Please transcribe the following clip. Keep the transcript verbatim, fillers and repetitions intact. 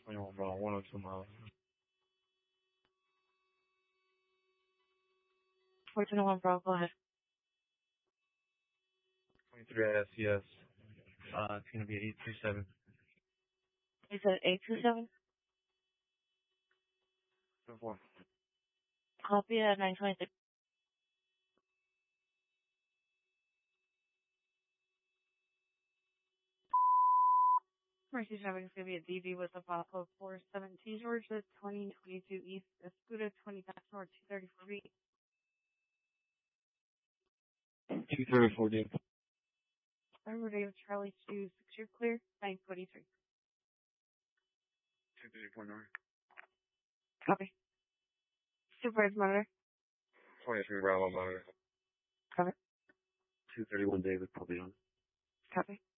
twenty-one Bravo, one oh two miles. four twenty-one Bravo, go ahead. twenty-three at S C S. Uh, it's gonna be eight two seven. You said eight two seven? seven four. Copy at nine twenty-six. Mercy traffic is going to be a D D with a file code four seventeen Georgia, twenty twenty-two East, Escuda, twenty past north, two thirty-four B. two thirty-four, dude. Number Dave Charlie two, secure clear, nine twenty-three. two thirty-four north. Copy. Supervisor monitor. twenty-three Bravo monitor. Copy. two thirty-one David, probably on. Copy.